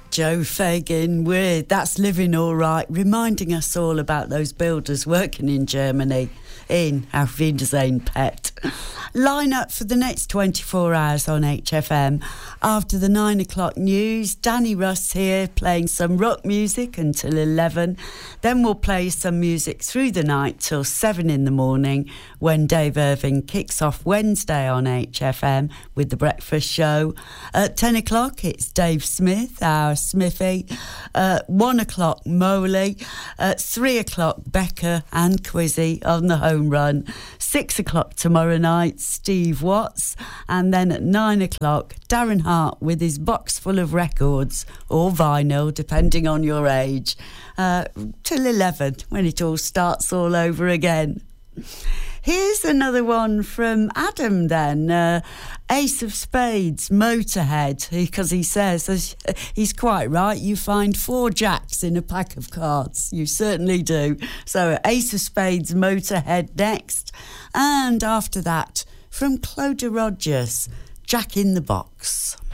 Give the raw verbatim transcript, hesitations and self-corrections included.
Joe Fagin with That's Living All Right, reminding us all about those builders working in Germany in Auf Wiedersehen Pet. Line up for the next twenty-four hours on H F M. After the nine o'clock news, Danny Russ here playing some rock music until eleven. Then we'll play some music through the night till seven in the morning when Dave Irving kicks off Wednesday on H F M with The Breakfast Show. At ten o'clock, it's Dave Smith, our Smithy. At one o'clock, Moley. At three o'clock, Becca and Quizzy on the home run. six o'clock tomorrow night, Steve Watts. And then at nine o'clock, Darren Hart with his box full of records, or vinyl, depending on your age, uh, till eleven, when it all starts all over again. Here's another one from Adam then, uh, Ace of Spades, Motorhead, because he says, as he's quite right, you find four jacks in a pack of cards. You certainly do. So Ace of Spades, Motorhead next. And after that, from Clodagh Rogers, Jack in the Box.